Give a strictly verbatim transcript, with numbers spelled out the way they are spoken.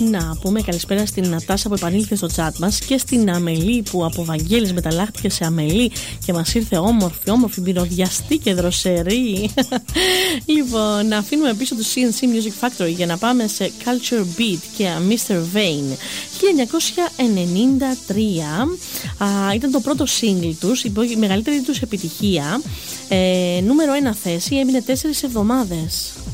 Να πούμε καλησπέρα στην Νατάσα που επανήλθε στο chat μας και στην Αμελή που από Βαγγέλης μεταλλάχθηκε σε Αμελή και μας ήρθε όμορφη, όμορφη, μυρωδιαστή και δροσερή. Λοιπόν, να αφήνουμε πίσω του σι εν σι Music Factory για να πάμε σε Culture Beat και μίστερ Vane. χίλια εννιακόσια ενενήντα τρία α, ήταν το πρώτο single τους, η μεγαλύτερη τους επιτυχία. Ε, νούμερο ένα θέση, έμεινε τέσσερις εβδομάδες.